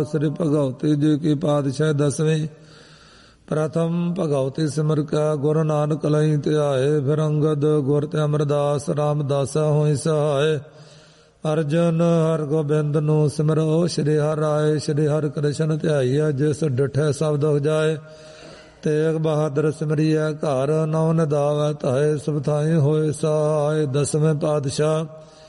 ਸ੍ਰੀ ਭਗਵਤੀ ਜੀ ਕੀ ਪਾਤਸ਼ਾਹ ਦਸਵੇਂ। ਪ੍ਰਥਮ ਭਗਵਤੀ ਸਿਮਰ ਕੈ ਗੁਰੂ ਨਾਨਕ ਲਈ ਧਿਆਏ। ਫਿਰ ਅੰਗਦ ਗੁਰ ਤੇ ਅਮਰਦਾਸ ਰਾਮਦਾਸਾ ਹੋਈ ਸਹਾਏ। ਅਰਜਨ ਹਰਗੋਬਿੰਦ ਨੂੰ ਸਿਮਰੋ ਸ਼੍ਰੀ ਹਰਿ ਰਾਏ। ਸ਼੍ਰੀ ਹਰਿ ਕ੍ਰਿਸ਼ਨ ਧਿਆਈਐ ਜਿਸ ਡਿਠੈ ਸ਼ਬਦ ਹੋ ਜਾਏ। ਤੇਗ ਬਹਾਦਰ ਸਿਮਰਿਐ ਘਰ ਨੌ ਨਿਦਾਵੈ ਧਾਏ। ਸਭ ਥਾਈ ਹੋਏ ਸਹਾਏ। ਦਸਵੇਂ ਪਾਤਸ਼ਾਹ